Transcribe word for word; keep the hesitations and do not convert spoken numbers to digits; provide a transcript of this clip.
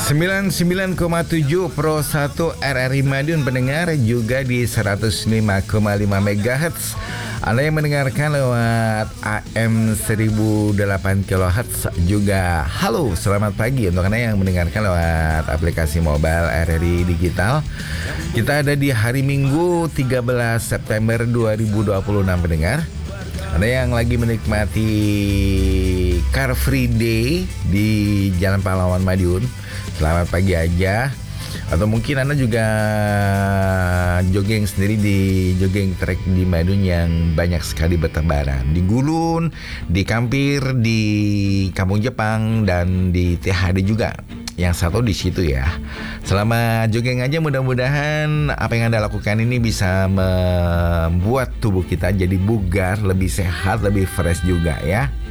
sembilan puluh sembilan koma tujuh Pro satu R R I Madiun pendengar, juga di seratus lima koma lima megahertz. Anda yang mendengarkan lewat A M seribu delapan kilohertz juga halo, selamat pagi untuk Anda yang mendengarkan lewat aplikasi mobile R R I Digital. Kita ada di hari Minggu tiga belas September dua ribu dua puluh enam pendengar. Anda yang lagi menikmati Car Free Day di Jalan Pahlawan Madiun, selamat pagi aja. Atau mungkin Anda juga jogging sendiri di jogging track di Madiun yang banyak sekali bertebaran. Di Gulun, di Kampir, di Kampung Jepang, dan di T H D juga. Yang satu di situ ya. Selama jogging aja, mudah-mudahan apa yang Anda lakukan ini bisa membuat tubuh kita jadi bugar, lebih sehat, lebih fresh juga ya.